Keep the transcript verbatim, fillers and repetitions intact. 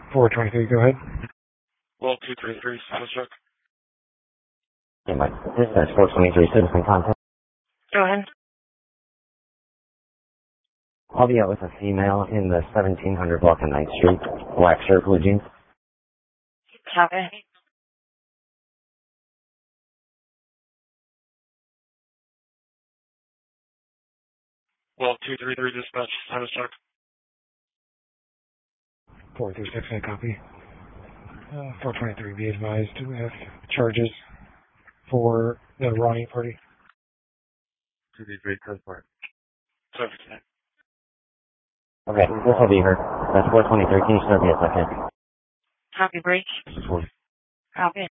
four twenty-three, go ahead. Well, two three three, status check. Okay, Mike. Dispatch four twenty-three, citizen contact. Go ahead. I'll be out with a female in the seventeen hundred block of Ninth Street. Black shirt, blue jeans. Copy. Well, two three three, dispatch, status check. four three six, I copy. Uh, four twenty-three, be advised, we have charges for the Ronnie party. two three three, code part. seventeen. Okay, this will be her. That's four twenty-three. Can you serve me a second? Copy, break. This is one. Copy.